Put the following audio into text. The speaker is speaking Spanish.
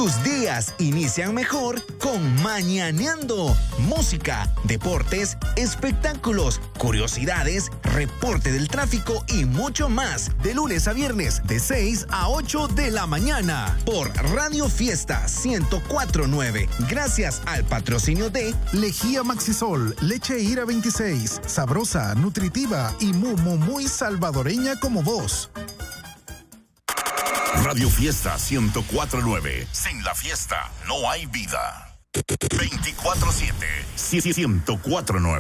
Tus días inician mejor con Mañaneando. Música, deportes, espectáculos, curiosidades, reporte del tráfico y mucho más. De lunes a viernes, de 6 a 8 de la mañana. Por Radio Fiesta 104.9. Gracias al patrocinio de Lejía Maxisol, leche Ira 26. Sabrosa, nutritiva y muy salvadoreña como vos. Radio Fiesta 104.9. Sin la fiesta no hay vida. 24/7. 104.9.